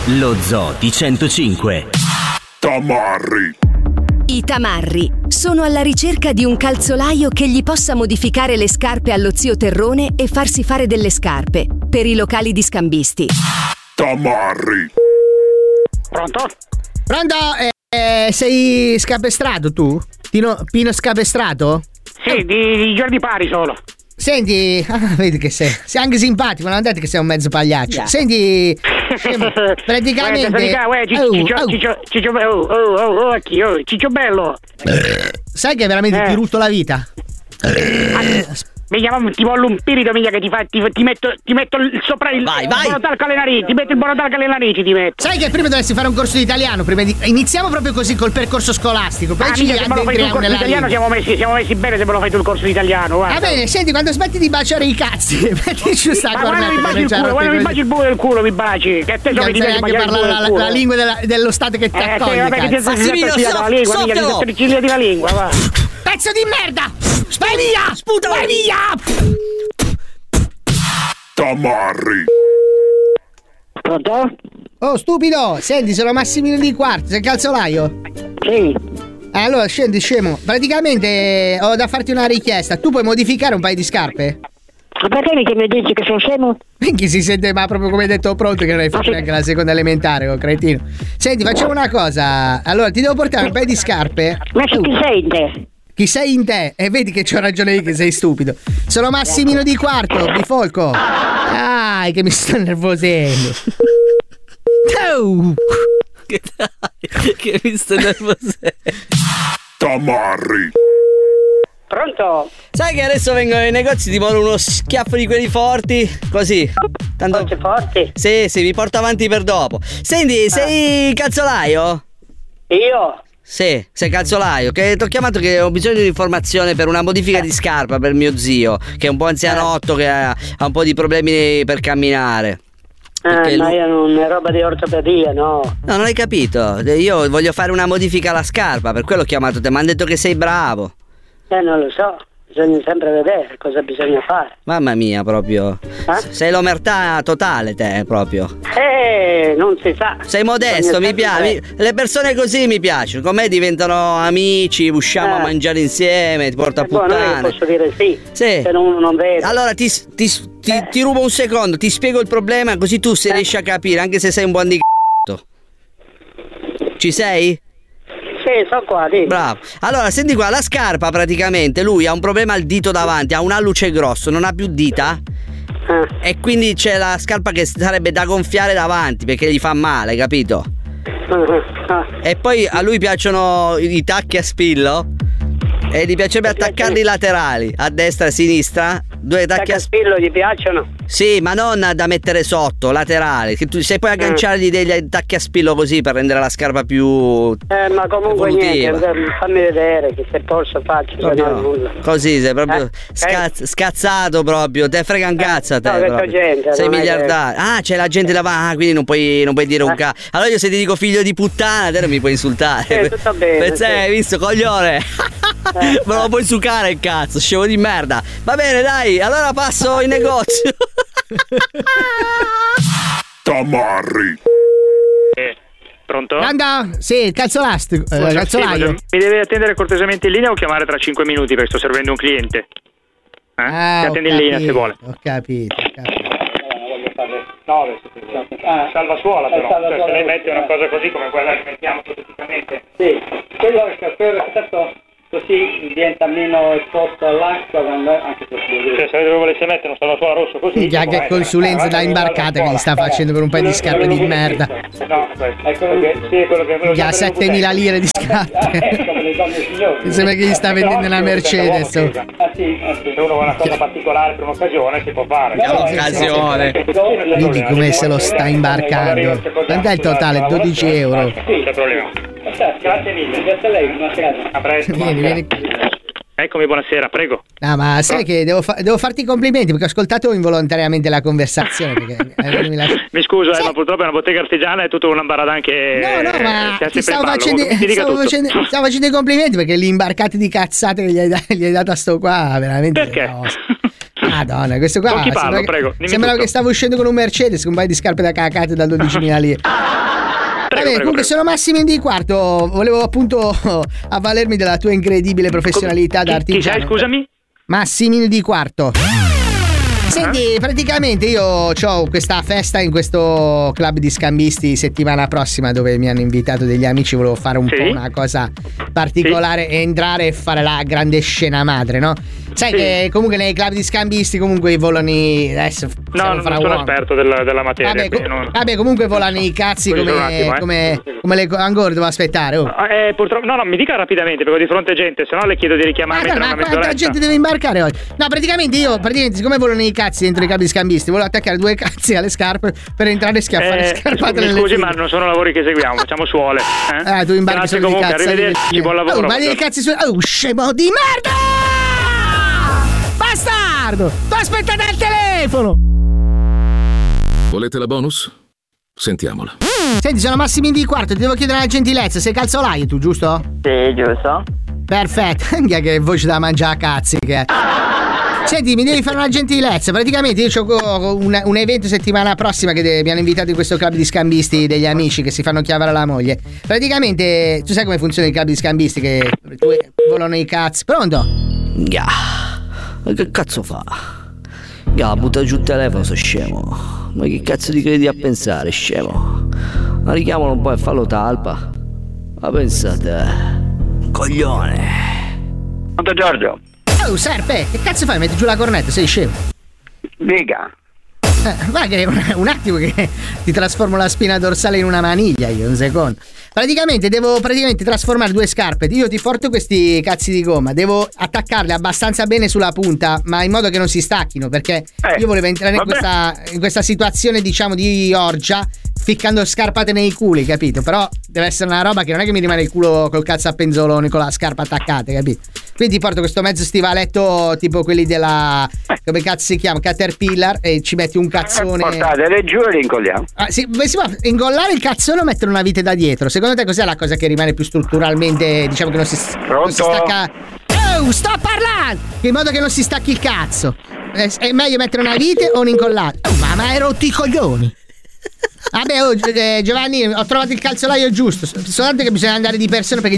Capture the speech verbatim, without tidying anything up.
Lo Zoo di centocinque. Tamarri. I tamarri sono alla ricerca di un calzolaio che gli possa modificare le scarpe allo zio Terrone e farsi fare delle scarpe per i locali di scambisti. Tamarri. Pronto? Pronto? Eh, sei scapestrato tu? Tino, Pino Scapestrato? Sì, di, di giorni pari solo. Senti, ah, vedi che sei, sei anche simpatico, non dite che sei un mezzo pagliaccio. Yeah. Senti, praticamente Ciccio Bello, oh, oh, occhi, oh, Ciccio Bello. Sai che veramente eh. ti rutto la vita? Mi chiamo, ti voglio un spirito, mica, che ti fa, ti, ti metto, ti metto il, sopra il vai, vai. bonotalco alle narici, ti metto il bonotalco alle narici, ti metto. Sai che prima dovresti fare un corso di italiano, prima di... iniziamo proprio così col percorso scolastico, poi ah, ci mica, se me lo fai tu il corso di italiano siamo messi, siamo messi bene se me lo fai tu il corso di italiano, guarda. Va bene, senti, quando smetti di baciare i cazzi, metti giù sta ma quando mi baci il culo, quando mi baci il buco del culo mi baci, che a te so che ti piace baciare il culo del culo. La lingua della, dello stato che ti eh, accoglie, vabbè, che ti sei la lingua, mica, ti sei tricillati la lingua, va. Pezzo di merda! Vai via! Sputa, vai via! Tamarri. Pronto? Oh, stupido! Senti, sono Massimino di Quarto, sei calzolaio? Sì. Allora, scendi, scemo. Praticamente eh, ho da farti una richiesta. Tu puoi modificare un paio di scarpe? Ma perché che mi dici che sono scemo? Minchia, si sente, ma proprio come hai detto pronto, che non hai fatto neanche la seconda elementare, oh cretino. Senti, facciamo una cosa. Allora, ti devo portare un paio di scarpe. Ma tu. Chi sei in te? Chi sei in te? E vedi che c'ho ragione io che sei stupido. Sono Massimino di Quarto, bifolco. Dai, che mi sto nervosendo. Oh. Che dai, che mi sto nervosendo. Tamarri. Pronto? Sai che adesso vengono nei negozi, ti mando uno schiaffo di quelli forti, così. Tanto... Forti forti? Sì, sì, mi porto avanti per dopo. Senti, sei calzolaio? Io? Sì, sei calzolaio, che ti ho chiamato che ho bisogno di informazione per una modifica di scarpa per mio zio, che è un po' anzianotto, che ha, ha un po' di problemi per camminare. Eh, ma lui... io non è roba di ortopedia, no? No, non hai capito, io voglio fare una modifica alla scarpa, per quello ho chiamato te, mi hanno detto che sei bravo. Eh, non lo so. Bisogna sempre vedere cosa bisogna fare. Mamma mia, proprio. Eh? Sei l'omertà totale, te, proprio. Eh, non si sa. Sei modesto, mi piace. Le persone così mi piacciono. Con me diventano amici, usciamo eh. a mangiare insieme, ti porto a eh, puttane. Buono, io posso dire sì. Sì. Se uno non vede. Allora ti, ti, ti, eh. ti rubo un secondo, ti spiego il problema, così tu se eh. riesci a capire, anche se sei un buon di c***o. Ci sei? Sì, sono qua, sì. Bravo. Allora, senti qua, la scarpa praticamente, lui ha un problema al dito davanti, ha un alluce grosso, non ha più dita. Eh. E quindi c'è la scarpa che sarebbe da gonfiare davanti perché gli fa male, capito? Eh. E poi a lui piacciono i tacchi a spillo e gli piacerebbe attaccarli laterali, a destra e a sinistra. Due tacchi a spillo gli piacciono? Sì, ma non da mettere sotto, laterali. Che tu se puoi agganciargli degli tacchi a spillo così per rendere la scarpa più. Eh, ma comunque evolutiva. Niente, fammi vedere che se posso faccio, se no nulla. Così sei proprio eh? scazz- scazzato proprio, te frega un cazzo a te. No, proprio. Gente, sei miliardario. Ah, c'è la gente davanti, ah, quindi non puoi, non puoi dire un eh? cazzo. Allora io se ti dico figlio di puttana, te non mi puoi insultare. Sì, tutto bene. Perché sì. hai visto, coglione? Eh, me lo puoi succare il cazzo, scemo di merda. Va bene, dai, allora passo in negozio. Tamarri. Eh, pronto? Anda, sì, calzolastico, eh, calzolaio. Sì, mi deve attendere cortesemente in linea o chiamare tra cinque minuti perché sto servendo un cliente. Eh? Ah, mi attendi in linea se vuole. Ho capito, ho capito. No, ah, salva suola però, salva cioè, se lei mette una cosa così come quella che mettiamo ipoteticamente. Sì, quello è il certo. Così diventa meno esposto all'acqua quando anche se cioè, se volesse mettere un salvasuola rosso così già che consulenza da imbarcata che gli sta facendo per un paio di scarpe di merda. No, è quello che sì, è quello che già settemila lire di scarpe. Mi sembra che gli sta vendendo una Mercedes. Ah sì, se uno vuole una cosa particolare per un'occasione si può fare. Un'occasione. Vedi come se lo sta imbarcando. Quant'è il totale? dodici euro. Sì, c'è problema. Grazie mille, grazie a lei, buonasera. A presto. Vieni, vieni. Eccomi, buonasera, prego. No, ma sai che devo, fa- devo farti i complimenti perché ho ascoltato involontariamente la conversazione. Perché, eh, mi, lascio... mi scuso, sì. eh, ma purtroppo è una bottega artigiana e tutto un ambaradan che. No, no, ma eh, ti stavo facendo, ti stavo, facendo, stavo facendo i complimenti perché gli imbarcati di cazzate che gli hai, gli hai dato a sto qua, veramente. Perché? No. Madonna, questo qua. Con chi parlo, sembra prego. Che, sembrava tutto. che stavo uscendo con un Mercedes con un paio di scarpe da cacate da dodicimila lire. Prego, Vabbè, prego, comunque prego. sono Massimino Di Quarto. Volevo appunto avvalermi della tua incredibile professionalità da Chi, chi sei, artigiano. scusami? Massimino Di Quarto. Senti, praticamente io ho questa festa in questo club di scambisti settimana prossima dove mi hanno invitato degli amici, volevo fare un Sì. po' una cosa particolare e entrare e fare la grande scena madre, no? Sai Sì. che comunque nei club di scambisti comunque volano i... adesso No, siamo non fra sono uomini. esperto della, della materia. Vabbè, co- quindi non- vabbè, comunque volano i cazzi Scusi, come, un attimo, eh. come, come le... Ancora devo aspettare, oh. Ah, eh, purtroppo, no, no, mi dica rapidamente perché ho di fronte gente, se no le chiedo di Ma, richiamarmi guarda, tra ma una quanta mezz'oretta. gente deve imbarcare oggi? No, praticamente io, praticamente, siccome volano i cazzi dentro i club di scambisti, volevo attaccare due cazzi alle scarpe per entrare e schiaffare Eh, scarpate mi nelle scusi, figlie. ma non sono lavori che seguiamo, facciamo suole. Eh, Eh, tu imbarchi Grazie solo di comunque, cazzi. arrivederci, buon lavoro. Oh, ma dei cazzi su... Oh, scemo di merda! Bastardo! Tu aspettate al telefono! Volete la bonus? Sentiamola. Senti, sono Massimino Di Quarto, ti devo chiedere una gentilezza. Sei calzolaio tu, giusto? Sì, giusto. Perfetto. Anche che voce da mangiare a cazzi che è. Senti, mi devi fare una gentilezza. Praticamente io ho un, un evento settimana prossima che de- mi hanno invitato in questo club di scambisti degli amici che si fanno chiavare la moglie. Praticamente, tu sai come funziona il club di scambisti che tu volano i cazzi. Pronto? Gah, ma che cazzo fa? Gah, butta giù il telefono, so scemo. Ma che cazzo ti credi a pensare, scemo? Ma richiamalo un po' e fallo talpa. Ma pensate, coglione. Pronto Giorgio? Oh, Serpe, che cazzo fai? Metti giù la cornetta, sei scemo. Dica. Eh, guarda che un, un attimo che ti trasformo la spina dorsale in una maniglia io, un secondo. Praticamente devo praticamente trasformare due scarpe. Io ti porto questi cazzi di gomma, devo attaccarli abbastanza bene sulla punta, ma in modo che non si stacchino, perché Eh, io volevo entrare in vabbè. questa, in questa situazione, diciamo, di orgia, ficcando scarpate nei culi, capito? Però deve essere una roba che non è che mi rimane il culo col cazzo a penzoloni con la scarpa attaccata, capito? Quindi ti porto questo mezzo stivaletto tipo quelli della, come cazzo si chiama, Caterpillar, e ci metti un cazzone. Portatele giù e li incolliamo. Ah, sì, beh, si può ingollare il cazzone o mettere una vite da dietro? Secondo te cos'è la cosa che rimane più strutturalmente, diciamo che non si, non si Pronto? stacca? Oh, sto parlando! In modo che non si stacchi il cazzo. È, è meglio mettere una vite o un incollato? Oh, ma ma hai rotto i coglioni! Vabbè, oh, eh, Giovanni, ho trovato il calzolaio giusto. Soltanto che bisogna andare di persona perché